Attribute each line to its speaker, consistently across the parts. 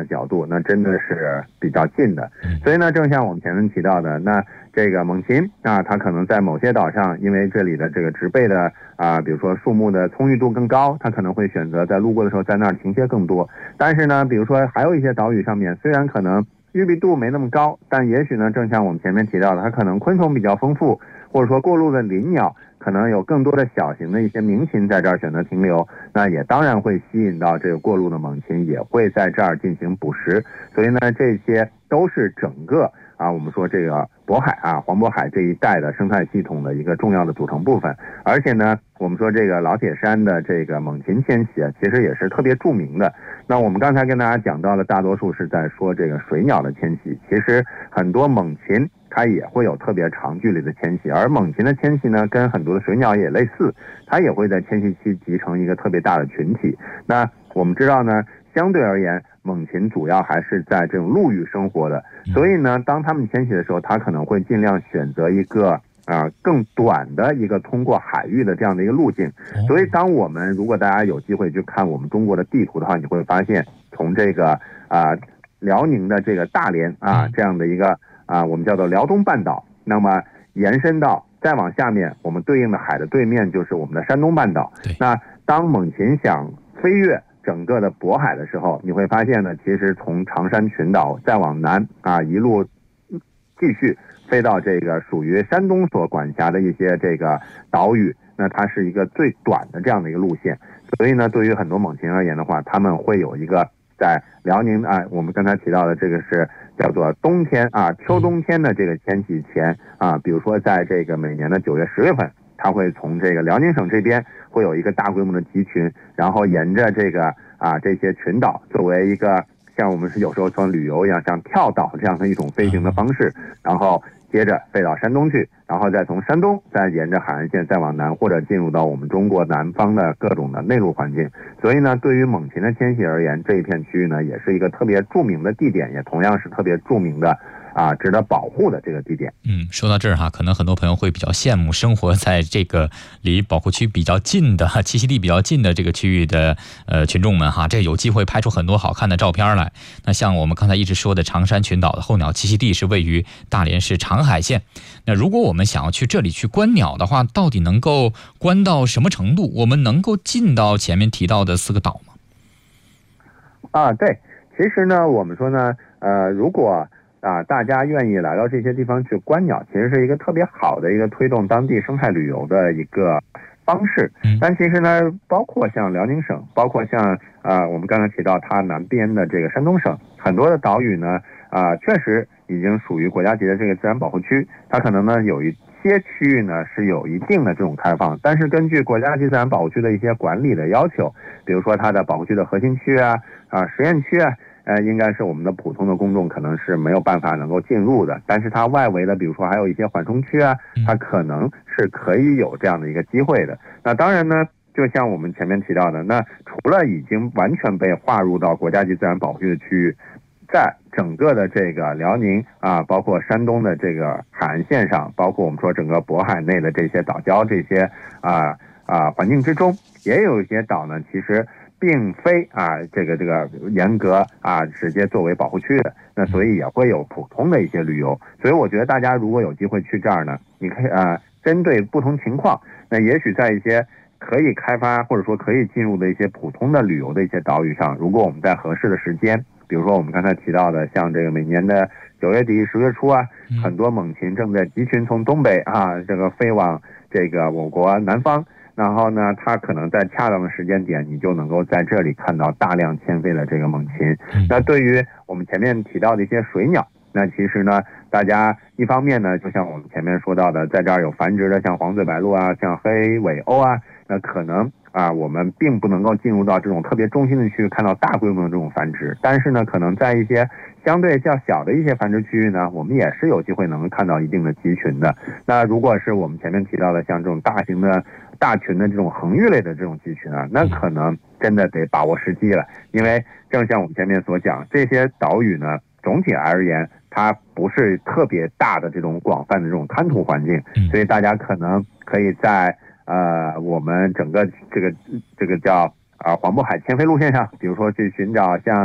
Speaker 1: 角度，那真的是比较近的。所以呢，正像我们前面提到的，那这个猛禽啊，它可能在某些岛上，因为这里的这个植被的比如说树木的葱郁度更高，它可能会选择在路过的时候在那儿停歇更多。但是呢，比如说还有一些岛屿上面，虽然可能郁闭度没那么高，但也许呢，正像我们前面提到的，它可能昆虫比较丰富，或者说过路的林鸟可能有更多的小型的一些鸣禽在这儿选择停留，那也当然会吸引到这个过路的猛禽，也会在这儿进行捕食。所以呢，这些都是整个我们说这个渤海黄渤海这一带的生态系统的一个重要的组成部分。而且呢，我们说这个老铁山的这个猛禽迁徙其实也是特别著名的。那我们刚才跟大家讲到的大多数是在说这个水鸟的迁徙，其实很多猛禽它也会有特别长距离的迁徙，而猛禽的迁徙呢，跟很多的水鸟也类似，它也会在迁徙期集成一个特别大的群体。那我们知道呢，相对而言，猛禽主要还是在这种陆域生活的，所以呢，当它们迁徙的时候，它可能会尽量选择一个更短的一个通过海域的这样的一个路径。所以当我们如果大家有机会去看我们中国的地图的话，你会发现从这个辽宁的这个大连这样的一个我们叫做辽东半岛，那么延伸到再往下面，我们对应的海的对面就是我们的山东半岛。那当猛禽想飞越整个的渤海的时候，你会发现呢，其实从长山群岛再往南一路继续飞到这个属于山东所管辖的一些这个岛屿，那它是一个最短的这样的一个路线。所以呢，对于很多猛禽而言的话，他们会有一个在辽宁我们刚才提到的这个是叫做冬天秋冬天的这个迁徙前比如说在这个每年的9月10月份，它会从这个辽宁省这边会有一个大规模的集群，然后沿着这个这些群岛作为一个像我们是有时候像旅游一样，像跳岛这样的一种飞行的方式，然后接着飞到山东去，然后再从山东再沿着海岸线再往南，或者进入到我们中国南方的各种的内陆环境。所以呢，对于猛禽的迁徙而言，这一片区域呢，也是一个特别著名的地点，也同样是特别著名的值得保护的这个地点。
Speaker 2: 说到这儿可能很多朋友会比较羡慕生活在这个离保护区比较近的栖息地比较近的这个区域的群众们这有机会拍出很多好看的照片来。那像我们刚才一直说的长山群岛的候鸟栖息地是位于大连市长海县。那如果我们想要去这里去观鸟的话，到底能够观到什么程度？我们能够进到前面提到的4个岛
Speaker 1: 吗？对，其实呢，我们说呢，如果大家愿意来到这些地方去观鸟，其实是一个特别好的一个推动当地生态旅游的一个方式。但其实呢，包括像辽宁省，包括像我们刚才提到它南边的这个山东省，很多的岛屿呢确实已经属于国家级的这个自然保护区，它可能呢有一些区域呢是有一定的这种开放，但是根据国家级自然保护区的一些管理的要求，比如说它的保护区的核心区实验区应该是我们的普通的公众可能是没有办法能够进入的，但是它外围的比如说还有一些缓冲区它可能是可以有这样的一个机会的。那当然呢，就像我们前面提到的，那除了已经完全被划入到国家级自然保护区的区域，在整个的这个辽宁包括山东的这个海岸线上，包括我们说整个渤海内的这些岛礁这些环境之中，也有一些岛呢其实并非这个严格直接作为保护区的，那所以也会有普通的一些旅游。所以我觉得大家如果有机会去这儿呢，你可以针对不同情况，那也许在一些可以开发或者说可以进入的一些普通的旅游的一些岛屿上，如果我们在合适的时间，比如说我们刚才提到的像这个每年的9月底10月初很多猛禽正在集群从东北这个飞往这个我国南方，然后呢它可能在恰当的时间点，你就能够在这里看到大量迁飞的这个猛禽。那对于我们前面提到的一些水鸟，那其实呢大家一方面呢，就像我们前面说到的，在这儿有繁殖的像黄嘴白鹭像黑尾鸥那可能我们并不能够进入到这种特别中心的区域看到大规模的这种繁殖，但是呢可能在一些相对较小的一些繁殖区域呢，我们也是有机会能够看到一定的集群的。那如果是我们前面提到的像这种大型的大群的这种恒育类的这种集群那可能真的得把握时机了。因为正像我们前面所讲，这些岛屿呢总体而言它不是特别大的这种广泛的这种滩涂环境，所以大家可能可以在我们整个这个叫黄渤海迁飞路线上，比如说去寻找像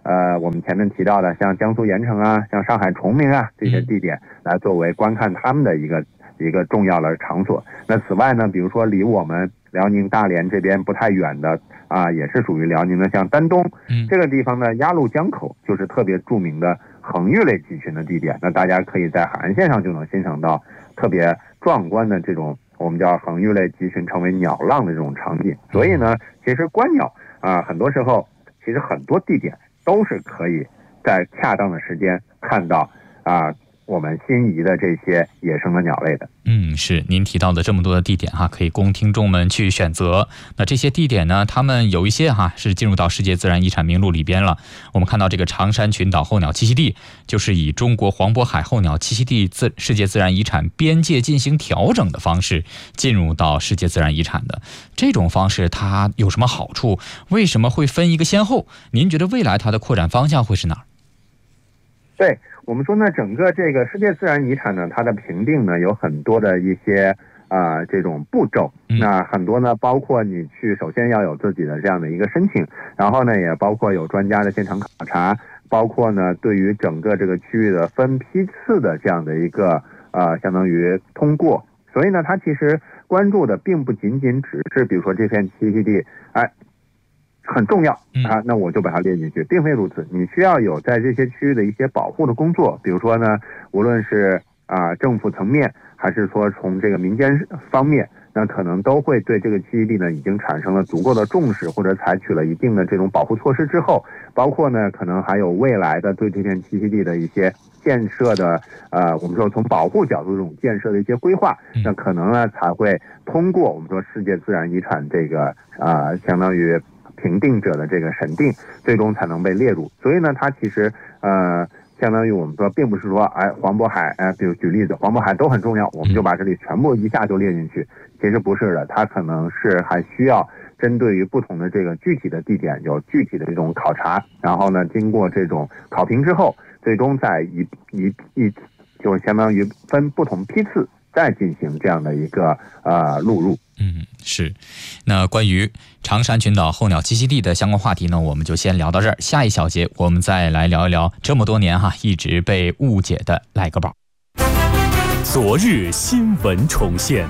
Speaker 1: 我们前面提到的像江苏盐城啊，像上海崇明啊这些地点，来作为观看他们的一个重要的场所。那此外呢，比如说离我们辽宁大连这边不太远的也是属于辽宁的，像丹东这个地方呢，鸭绿江口就是特别著名的恒玉类鸡群的地点。那大家可以在海岸线上就能欣赏到特别壮观的这种我们叫恒玉类鸡群成为鸟浪的这种场景。所以呢，其实观鸟很多时候其实很多地点都是可以在恰当的时间看到我们心仪的这些野生的鸟类的。
Speaker 2: 是您提到的这么多的地点可以供听众们去选择。那这些地点呢，他们有一些是进入到世界自然遗产名录里边了。我们看到这个长山群岛候鸟栖息地，就是以中国黄渤海候鸟栖息地世界自然遗产边界进行调整的方式进入到世界自然遗产的。这种方式它有什么好处？为什么会分一个先后？您觉得未来它的扩展方向会是哪儿？
Speaker 1: 对，我们说呢，整个这个世界自然遗产呢，它的评定呢有很多的一些这种步骤。那很多呢，包括你首先要有自己的这样的一个申请，然后呢，也包括有专家的现场考察，包括呢对于整个这个区域的分批次的这样的一个相当于通过。所以呢，它其实关注的并不仅仅只是比如说这片栖息地很重要那我就把它列进去，并非如此。你需要有在这些区域的一些保护的工作，比如说呢，无论是政府层面，还是说从这个民间方面，那可能都会对这个栖息地呢已经产生了足够的重视，或者采取了一定的这种保护措施之后，包括呢可能还有未来的对这片栖息地的一些建设的我们说从保护角度这种建设的一些规划，那可能呢才会通过我们说世界自然遗产这个相当于评定者的这个审定，最终才能被列入。所以呢，它其实相当于我们说，并不是说黄渤海比如举例子，黄渤海都很重要，我们就把这里全部一下就列进去。其实不是的，它可能是还需要针对于不同的这个具体的地点有具体的这种考察，然后呢，经过这种考评之后，最终再就相当于分不同批次再进行这样的一个录入。
Speaker 2: 是。那关于长山群岛候鸟栖息地的相关话题呢，我们就先聊到这儿。下一小节我们再来聊一聊这么多年一直被误解的赖个宝。
Speaker 3: 昨日新闻重现，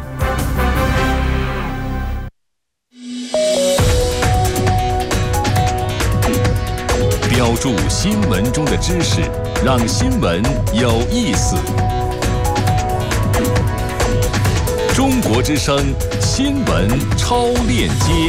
Speaker 3: 标注新闻中的知识，让新闻有意思。中国之声新闻超链接。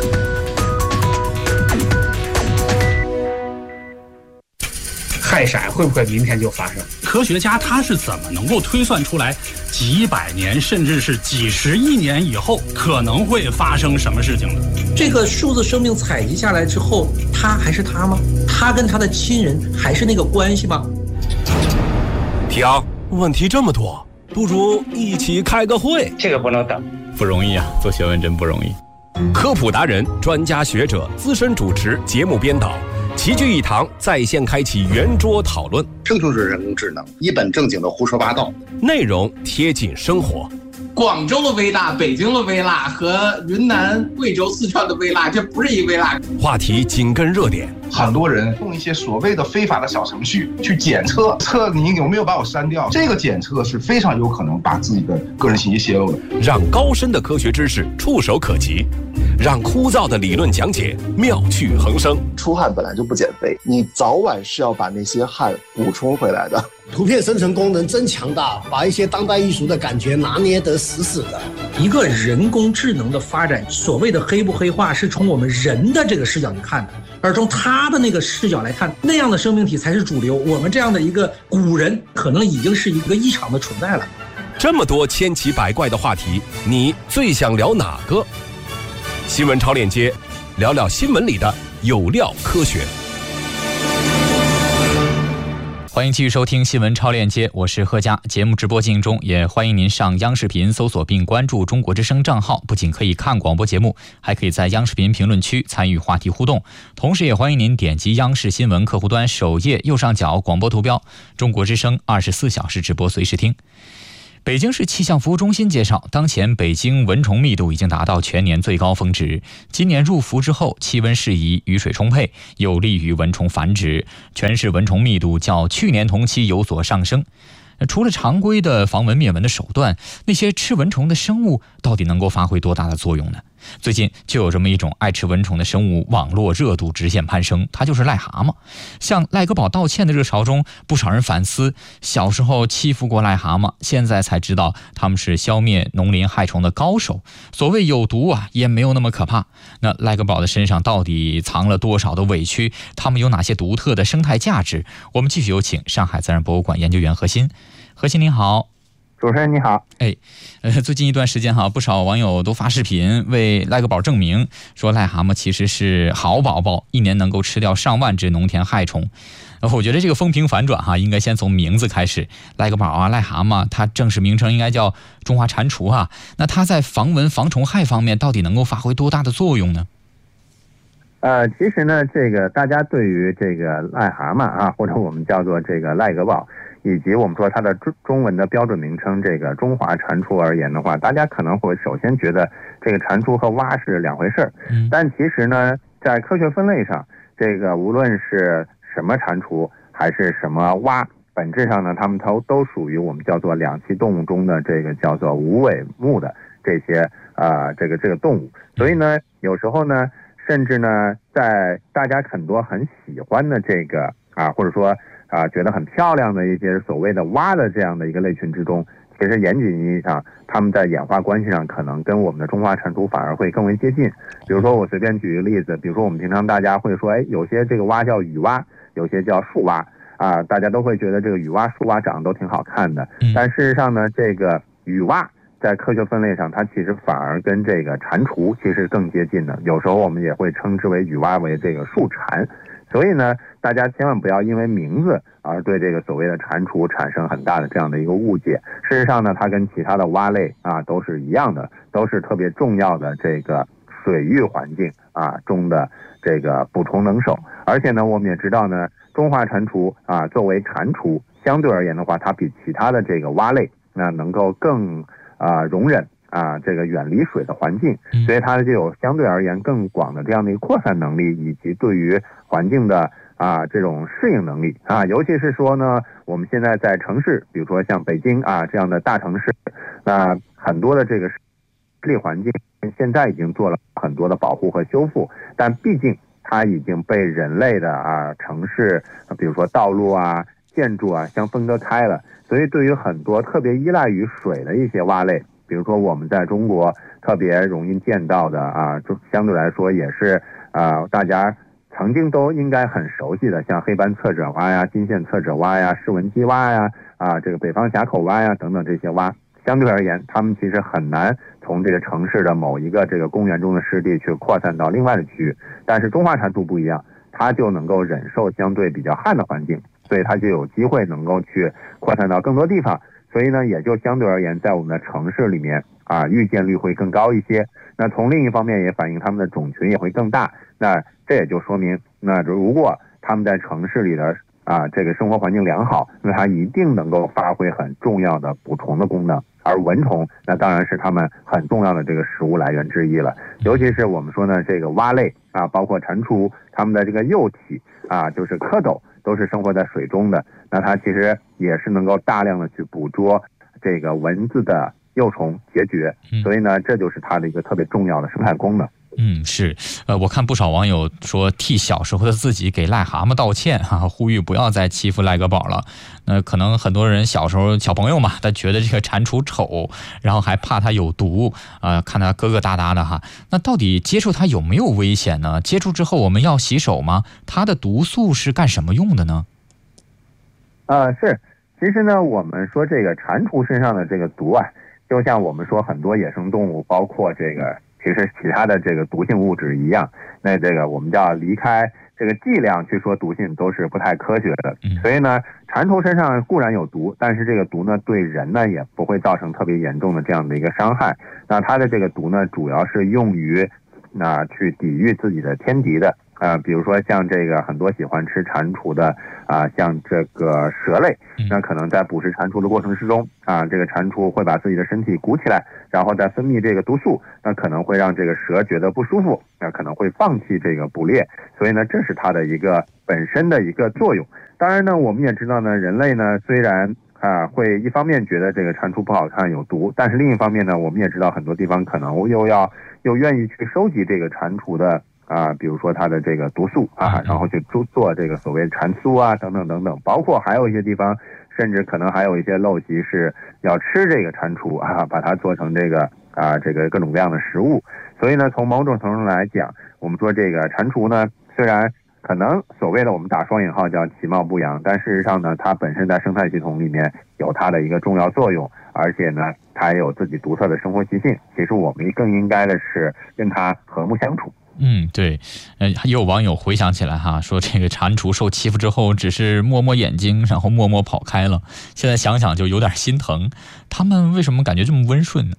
Speaker 4: 氦闪会不会明天就发生？
Speaker 5: 科学家他是怎么能够推算出来几百年甚至是几十亿年以后可能会发生什么事情的？
Speaker 4: 这个数字生命采集下来之后，他还是他吗？他跟他的亲人还是那个关系吗？
Speaker 3: 停，问题这么多，不如一起开个会。
Speaker 4: 这个不能等，
Speaker 2: 不容易做学问真不容易。
Speaker 3: 科普达人、专家学者、资深主持、节目编导齐聚一堂，在线开启圆桌讨论。
Speaker 6: 这就是人工智能，一本正经的胡说八道，
Speaker 3: 内容贴近生活。
Speaker 7: 广州的微辣、北京的微辣和云南、贵州、四川的微辣，这不是一个微辣。
Speaker 3: 话题紧跟热点。
Speaker 8: 很多人用一些所谓的非法的小程序去检测你有没有把我删掉，这个检测是非常有可能把自己的个人信息泄露的。
Speaker 3: 让高深的科学知识触手可及，让枯燥的理论讲解妙趣横生。
Speaker 9: 出汗本来就不减肥，你早晚是要把那些汗补充回来的。
Speaker 10: 图片生成功能真强大，把一些当代艺术的感觉拿捏得死死的。
Speaker 4: 一个人工智能的发展，所谓的黑不黑化是从我们人的这个视角去看的，而从他的那个视角来看，那样的生命体才是主流。我们这样的一个古人，可能已经是一个异常的存在了。
Speaker 3: 这么多千奇百怪的话题，你最想聊哪个？新闻超链接，聊聊新闻里的有料科学。
Speaker 2: 欢迎继续收听新闻超链接，我是贺佳。节目直播进行中，也欢迎您上央视频搜索并关注中国之声账号，不仅可以看广播节目，还可以在央视频评论区参与话题互动。同时也欢迎您点击央视新闻客户端首页右上角广播图标，中国之声24小时直播随时听。 北京市气象服务中心介绍，当前北京蚊虫密度已经达到全年最高峰值。今年入伏之后，气温适宜，雨水充沛，有利于蚊虫繁殖。全市蚊虫密度较去年同期有所上升。除了常规的防蚊灭蚊的手段，那些吃蚊虫的生物到底能够发挥多大的作用呢？最近就有这么一种爱吃蚊虫的生物，网络热度直线攀升，它就是癞蛤蟆。向赖格宝道歉的热潮中，不少人反思小时候欺负过癞蛤蟆，现在才知道他们是消灭农林害虫的高手。所谓有毒啊，也没有那么可怕。那赖格宝的身上到底藏了多少的委屈？他们有哪些独特的生态价值？我们继续有请上海自然博物馆研究员何鑫。何鑫您好。
Speaker 1: 主持人你好。
Speaker 2: 最近一段时间不少网友都发视频为赖格宝证明，说癞蛤蟆其实是好宝宝，一年能够吃掉上万只农田害虫。我觉得这个风评反转应该先从名字开始。赖格宝癞蛤蟆，它正式名称应该叫中华蟾蜍那它在防蚊防虫害方面到底能够发挥多大的作用呢？
Speaker 1: 其实呢，这个大家对于这个癞蛤蟆或者我们叫做这个赖格宝，以及我们说它的中文的标准名称这个中华蟾蜍而言的话，大家可能会首先觉得这个蟾蜍和蛙是两回事儿。但其实呢，在科学分类上，这个无论是什么蟾蜍还是什么蛙，本质上呢，它们都属于我们叫做两栖动物中的这个叫做无尾目的这些这个动物。所以呢，有时候呢，甚至呢，在大家很多很喜欢的这个或者说觉得很漂亮的一些所谓的蛙的这样的一个类群之中，其实严谨意义上，它们在演化关系上可能跟我们的中华蟾蜍反而会更为接近。比如说我随便举一个例子，比如说我们平常大家会说，有些这个蛙叫雨蛙，有些叫树蛙大家都会觉得这个雨蛙、树蛙长得都挺好看的。但事实上呢，这个雨蛙在科学分类上，它其实反而跟这个蟾蜍其实更接近的。有时候我们也会称之为雨蛙为这个树蟾。所以呢，大家千万不要因为名字而对这个所谓的蟾蜍产生很大的这样的一个误解。事实上呢，它跟其他的蛙类都是一样的，都是特别重要的这个水域环境中的这个捕虫能手。而且呢，我们也知道呢，中华蟾蜍作为蟾蜍，相对而言的话，它比其他的这个蛙类能够更容忍这个远离水的环境，所以它就有相对而言更广的这样的一个扩散能力，以及对于环境的这种适应能力尤其是说呢，我们现在在城市，比如说像北京这样的大城市，那很多的这个湿地环境现在已经做了很多的保护和修复，但毕竟它已经被人类的城市，比如说道路建筑相分割开了，所以对于很多特别依赖于水的一些蛙类，比如说我们在中国特别容易见到的相对来说也是大家曾经都应该很熟悉的，像黑斑侧褶蛙金线侧褶蛙施文基蛙这个北方峡口蛙等等这些蛙，相对而言，它们其实很难从这个城市的某一个这个公园中的湿地去扩散到另外的区域。但是中华蟾蜍不一样，它就能够忍受相对比较旱的环境，所以它就有机会能够去扩散到更多地方。所以呢，也就相对而言，在我们的城市里面遇见率会更高一些。那从另一方面也反映它们的种群也会更大。那这也就说明，那如果它们在城市里的这个生活环境良好，那它一定能够发挥很重要的捕虫的功能。而蚊虫那当然是它们很重要的这个食物来源之一了。尤其是我们说呢，这个蛙类包括蟾蜍，它们的这个幼体就是蝌蚪，都是生活在水中的。那它其实也是能够大量的去捕捉这个蚊子的幼虫孑孓，所以呢，这就是它的一个特别重要的生态功能。
Speaker 2: 是，我看不少网友说替小时候的自己给癞蛤蟆道歉呼吁不要再欺负赖格宝了。那可能很多人小时候小朋友嘛，他觉得这个蟾蜍丑，然后还怕它有毒看它疙疙瘩瘩的那到底接触它有没有危险呢？接触之后我们要洗手吗？它的毒素是干什么用的呢？
Speaker 1: 是，其实呢，我们说这个蟾蜍身上的这个毒就像我们说很多野生动物，包括这个其实其他的这个毒性物质一样，那这个我们叫离开这个剂量去说毒性都是不太科学的。所以呢，蟾蜍身上固然有毒，但是这个毒呢对人呢也不会造成特别严重的这样的一个伤害。那它的这个毒呢主要是用于去抵御自己的天敌的比如说像这个很多喜欢吃蟾蜍的像这个蛇类，那可能在捕食蟾蜍的过程之中这个蟾蜍会把自己的身体鼓起来，然后再分泌这个毒素，那可能会让这个蛇觉得不舒服，那可能会放弃这个捕猎，所以呢，这是它的一个本身的一个作用。当然呢，我们也知道呢，人类呢虽然会一方面觉得这个蟾蜍不好看有毒，但是另一方面呢，我们也知道很多地方可能又愿意去收集这个蟾蜍的比如说它的这个毒素然后去做这个所谓蟾酥等等等等，包括还有一些地方甚至可能还有一些陋习是要吃这个蟾蜍把它做成这个各种各样的食物。所以呢，从某种程度上来讲，我们说这个蟾蜍呢，虽然可能所谓的我们打双引号叫其貌不扬，但事实上呢，它本身在生态系统里面有它的一个重要作用，而且呢，它也有自己独特的生活习性。其实我们更应该的是跟它和睦相处。
Speaker 2: 对，也有网友回想起来说这个蟾蜍受欺负之后，只是摸摸眼睛，然后默默跑开了。现在想想就有点心疼，他们为什么感觉这么温顺呢？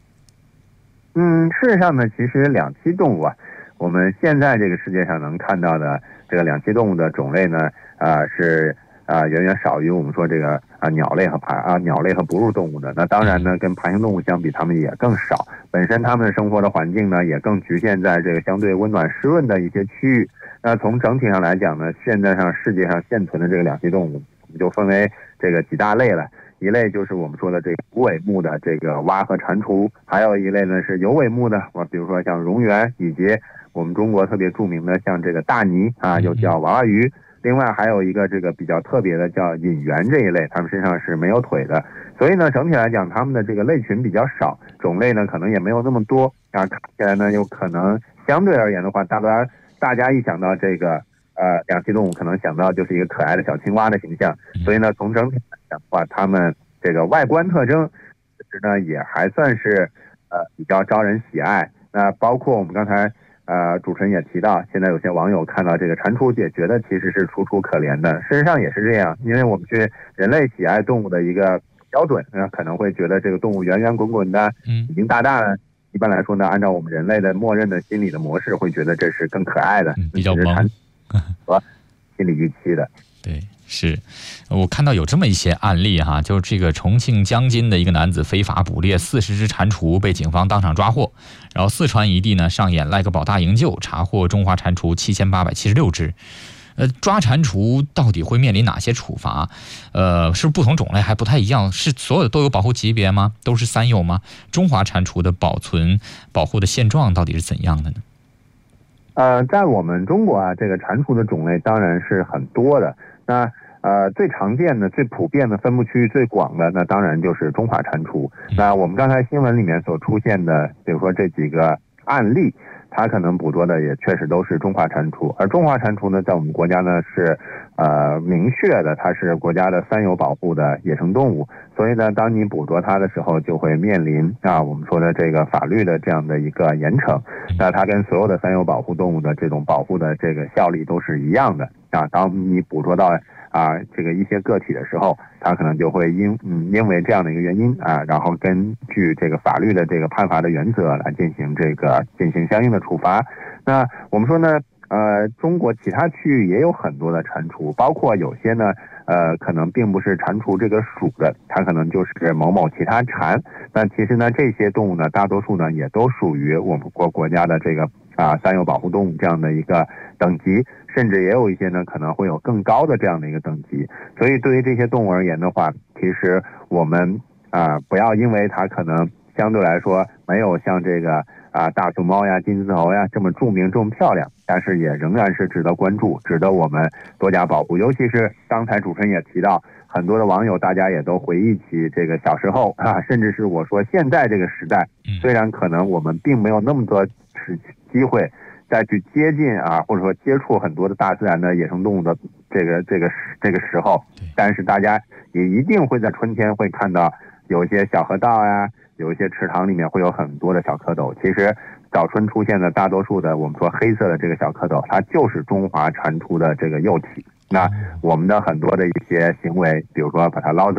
Speaker 1: 事实上呢，其实两栖动物我们现在这个世界上能看到的这个两栖动物的种类呢，是远远少于我们说这个鸟类和哺乳动物的。那当然呢，跟爬行动物相比，它们也更少。本身它们生活的环境呢，也更局限在这个相对温暖湿润的一些区域。那从整体上来讲呢，现在世界上现存的这个两栖动物，我们就分为这个几大类了。一类就是我们说的这个无尾目的这个蛙和蟾蜍，还有一类呢是有尾目的，比如说像蝾螈，以及我们中国特别著名的像这个大鲵又叫娃娃鱼。另外还有一个这个比较特别的叫隐螈这一类，它们身上是没有腿的。所以呢，整体来讲，它们的这个类群比较少，种类呢可能也没有那么多看起来呢，有可能相对而言的话，大家一想到这个两栖动物，可能想到就是一个可爱的小青蛙的形象。所以呢，从整体来讲的话，它们这个外观特征其实呢也还算是比较招人喜爱。那包括我们刚才主持人也提到，现在有些网友看到这个蟾蜍也觉得其实是楚楚可怜的。事实上也是这样，因为我们去人类喜爱动物的一个标准，可能会觉得这个动物圆圆滚滚的，已经大大的。一般来说呢，按照我们人类的默认的心理的模式，会觉得这是更可爱的，
Speaker 2: 比较萌
Speaker 1: 和心理预期的。
Speaker 2: 对，是我看到有这么一些案例就是这个重庆江津的一个男子非法捕猎40只蟾蜍，被警方当场抓获。然后四川一地呢上演赖个保大营救，查获中华蟾蜍7876只。抓蟾蜍到底会面临哪些处罚？是不同种类还不太一样，是所有的都有保护级别吗？都是3有吗？中华蟾蜍的保护的现状到底是怎样的呢？
Speaker 1: 在我们中国这个蟾蜍的种类当然是很多的。那最常见的、最普遍的、分布区域最广的，那当然就是中华蟾蜍。那我们刚才新闻里面所出现的，比如说这几个案例，它可能捕捉的也确实都是中华蟾蜍。而中华蟾蜍呢，在我们国家呢是明确的，它是国家的3有保护的野生动物。所以呢，当你捕捉它的时候，就会面临我们说的这个法律的这样的一个严惩。那它跟所有的3有保护动物的这种保护的这个效力都是一样的当你捕捉到这个一些个体的时候，它可能就会因为这样的一个原因然后根据这个法律的这个判罚的原则来进行相应的处罚。那我们说呢，中国其他区域也有很多的蟾蜍，包括有些呢可能并不是蟾蜍这个属的，它可能就是某某其他蟾。那其实呢，这些动物呢，大多数呢也都属于我们国家的这个3有保护动物这样的一个等级，甚至也有一些呢可能会有更高的这样的一个等级。所以对于这些动物而言的话，其实我们不要因为它可能相对来说没有像这个大熊猫呀、金丝猴呀这么著名、这么漂亮，但是也仍然是值得关注，值得我们多加保护。尤其是刚才主持人也提到，很多的网友大家也都回忆起这个小时候甚至是我说现在这个时代，虽然可能我们并没有那么多机会再去接近或者说接触很多的大自然的野生动物的这个时候，但是大家也一定会在春天会看到有一些小河道呀，有一些池塘里面会有很多的小蝌蚪。其实早春出现的大多数的我们说黑色的这个小蝌蚪，它就是中华蟾蜍的这个幼体。那我们的很多的一些行为，比如说把它捞走，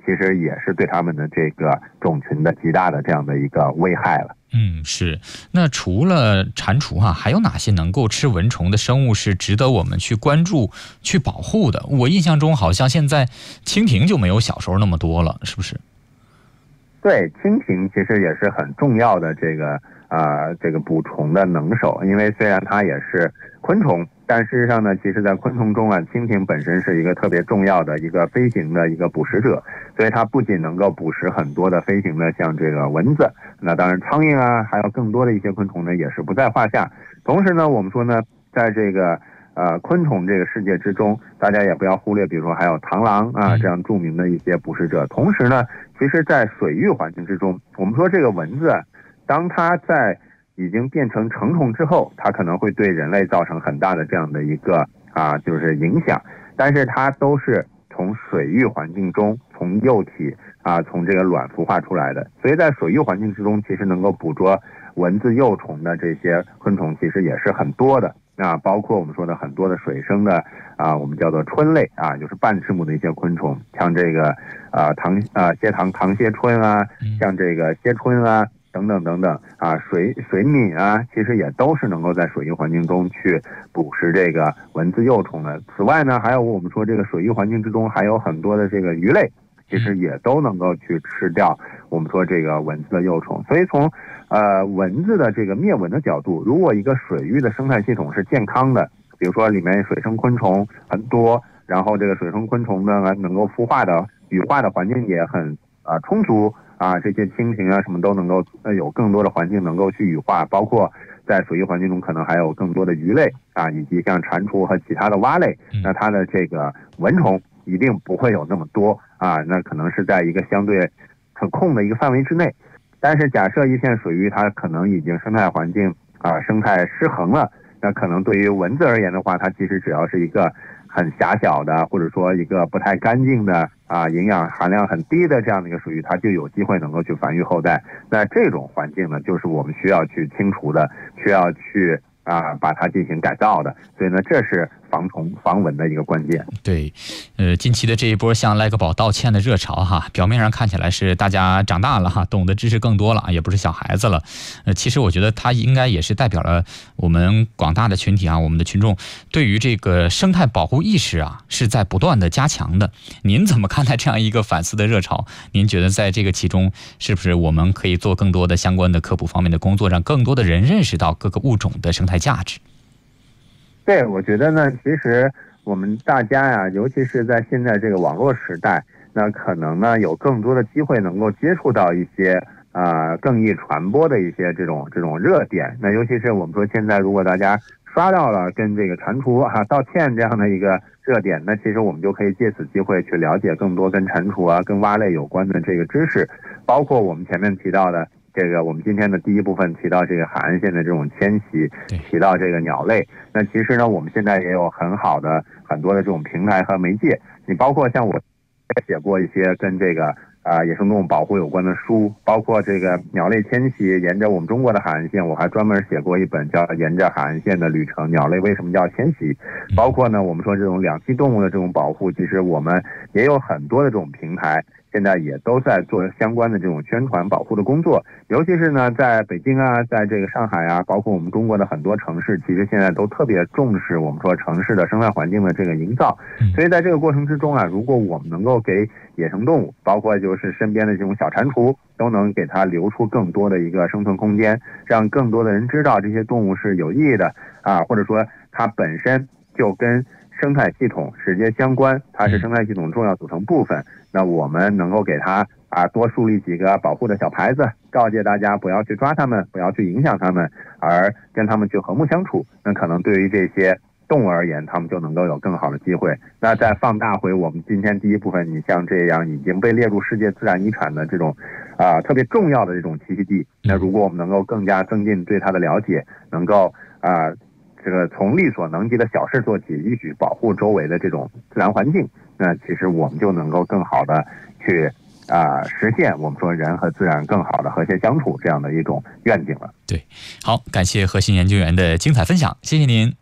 Speaker 1: 其实也是对它们的这个种群的极大的这样的一个危害了。
Speaker 2: 是。那除了蟾蜍还有哪些能够吃蚊虫的生物是值得我们去关注、去保护的？我印象中好像现在蜻蜓就没有小时候那么多了，是不是？
Speaker 1: 对，蜻蜓其实也是很重要的这个捕虫的能手，因为虽然它也是昆虫，但事实上呢，其实在昆虫中蜻蜓本身是一个特别重要的一个飞行的一个捕食者，所以它不仅能够捕食很多的飞行的像这个蚊子，那当然苍蝇还有更多的一些昆虫呢也是不在话下。同时呢，我们说呢，在这个昆虫这个世界之中，大家也不要忽略，比如说还有螳螂这样著名的一些捕食者。同时呢，其实在水域环境之中，我们说这个蚊子当它在已经变成成虫之后，它可能会对人类造成很大的这样的一个就是影响，但是它都是从水域环境中从幼体从这个卵孵化出来的，所以在水域环境之中，其实能够捕捉蚊子幼虫的这些昆虫其实也是很多的。包括我们说的很多的水生的我们叫做春类就是半翅目的一些昆虫，像这个唐蝎春像这个蝎春等等等等水敏其实也都是能够在水域环境中去捕食这个蚊子幼虫的。此外呢，还有我们说这个水域环境之中还有很多的这个鱼类，其实也都能够去吃掉我们说这个蚊子的幼虫。所以从蚊子的这个灭蚊的角度，如果一个水域的生态系统是健康的，比如说里面水生昆虫很多，然后这个水生昆虫呢能够孵化的羽化的环境也很充足这些蜻蜓什么都能够有更多的环境能够去羽化，包括在水域环境中可能还有更多的鱼类以及像蟾蜍和其他的蛙类，那它的这个蚊虫一定不会有那么多那可能是在一个相对可控的一个范围之内。但是假设一片水域它可能已经生态环境生态失衡了，那可能对于蚊子而言的话，它其实只要是一个很狭小的，或者说一个不太干净的营养含量很低的这样的一个水域，它就有机会能够去繁育后代。那这种环境呢，就是我们需要去清除的，需要去把它进行改造的。所以呢，这是防虫防蚊的一个关键。
Speaker 2: 对，近期的这一波向赖个宝道歉的热潮表面上看起来是大家长大了懂得知识更多了，也不是小孩子了。其实我觉得它应该也是代表了我们广大的群体我们的群众对于这个生态保护意识是在不断的加强的。您怎么看待这样一个反思的热潮？您觉得在这个其中，是不是我们可以做更多的相关的科普方面的工作，让更多的人认识到各个物种的生态价值？
Speaker 1: 对，我觉得呢，其实我们大家尤其是在现在这个网络时代，那可能呢有更多的机会能够接触到一些更易传播的一些这种热点。那尤其是我们说现在如果大家刷到了跟这个蟾蜍道歉这样的一个热点，那其实我们就可以借此机会去了解更多跟蟾蜍跟蛙类有关的这个知识，包括我们前面提到的这个我们今天的第一部分提到这个海岸线的这种迁徙，提到这个鸟类。那其实呢，我们现在也有很好的很多的这种平台和媒介，你包括像我写过一些跟这个野生动物保护有关的书，包括这个鸟类迁徙沿着我们中国的海岸线，我还专门写过一本叫《沿着海岸线的旅程：鸟类为什么要迁徙》。包括呢，我们说这种两栖动物的这种保护，其实我们也有很多的这种平台，现在也都在做相关的这种宣传保护的工作。尤其是呢，在北京在这个上海包括我们中国的很多城市，其实现在都特别重视我们说城市的生态环境的这个营造。所以在这个过程之中如果我们能够给野生动物，包括就是身边的这种小蟾蜍，都能给它留出更多的一个生存空间，让更多的人知道这些动物是有意义的或者说它本身就跟生态系统直接相关，它是生态系统重要组成部分。那我们能够给它多树立几个保护的小牌子，告诫大家不要去抓它们，不要去影响它们，而跟它们去和睦相处。那可能对于这些动物而言，它们就能够有更好的机会。那再放大回我们今天第一部分，你像这样已经被列入世界自然遗产的这种特别重要的这种栖息地，那如果我们能够更加增进对它的了解，能够这个从力所能及的小事做起，一起保护周围的这种自然环境，那其实我们就能够更好的去实现我们说人和自然更好的和谐相处这样的一种愿景了。
Speaker 2: 对，好，感谢核心研究员的精彩分享，谢谢您。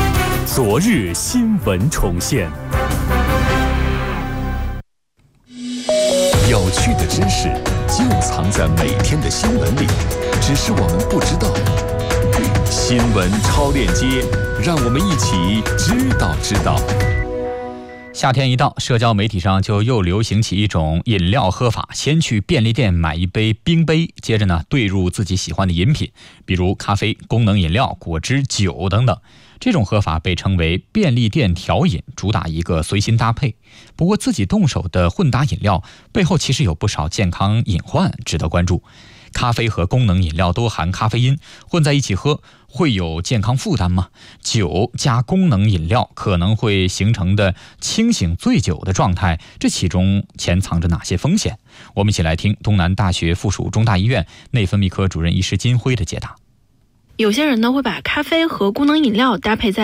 Speaker 3: 昨日新闻重现。
Speaker 11: 趣的知识就藏在每天的新闻里，只是我们不知道。新闻超链接，让我们一起知道。
Speaker 2: 夏天一到，社交媒体上就又流行起一种饮料喝法，先去便利店买一杯冰杯，接着呢兑入自己喜欢的饮品，比如咖啡、功能饮料、果汁、酒等等。这种喝法被称为便利店调饮，主打一个随心搭配。不过自己动手的混搭饮料背后其实有不少健康隐患值得关注。咖啡和功能饮料都含咖啡因，混在一起喝会有健康负担吗？酒加功能饮料可能会形成的清醒醉酒的状态，这其中潜藏着哪些风险？我们一起来听东南大学附属中大医院内分泌科主任医师金辉的解答。
Speaker 12: 有些人呢会把咖啡和功能饮料搭配在